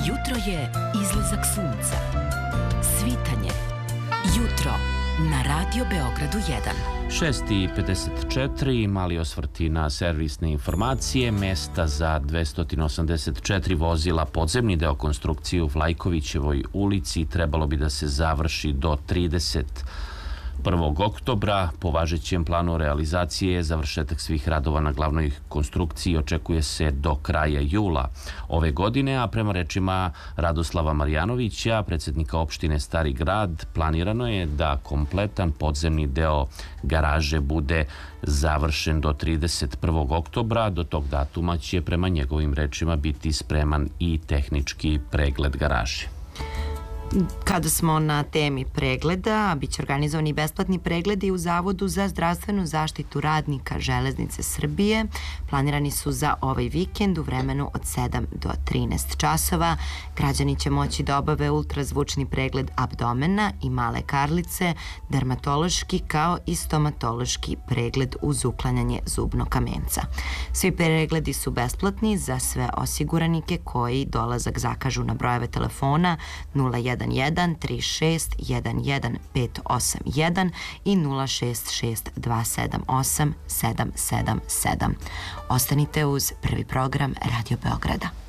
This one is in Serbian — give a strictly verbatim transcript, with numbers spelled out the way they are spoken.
Jutro je izlazak sunca. Svitanje. Jutro na Radio Beogradu jedan. šest i pedeset četiri, mali osvrti na servisne informacije, mesta za dvesta osamdeset četiri vozila, podzemni deo konstrukcije u Vlajkovićevoj ulici trebalo bi da se završi do trideset prvog oktobra. Po važećem planu realizacije završetak svih radova na glavnoj konstrukciji očekuje se do kraja jula ove godine, a prema rečima Radoslava Marjanovića, predsjednika opštine Stari Grad, planirano je da kompletan podzemni deo garaže bude završen do trideset prvog oktobra. Do tog datuma će prema njegovim rečima biti spreman i tehnički pregled garaže. Kada smo na temi pregleda, bit će organizovani besplatni pregledi u Zavodu za zdravstvenu zaštitu radnika Železnice Srbije. Planirani su za ovaj vikend u vremenu od sedam do trinaest časova. Građani će moći da obave ultrazvučni pregled abdomena i male karlice, dermatološki kao i stomatološki pregled uz uklanjanje zubnog kamenca. Svi pregledi su besplatni za sve osiguranike koji dolazak zakažu na brojeve telefona nula jedan jedan tri šest jedan jedan pet osam jedan i nula šest šest dva sedam osam sedam sedam sedam. Ostanite uz prvi program Radio Beograda.